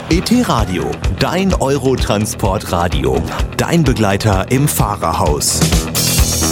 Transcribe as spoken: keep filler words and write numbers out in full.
E T-Radio, dein Eurotransport-Radio. Dein Begleiter im Fahrerhaus.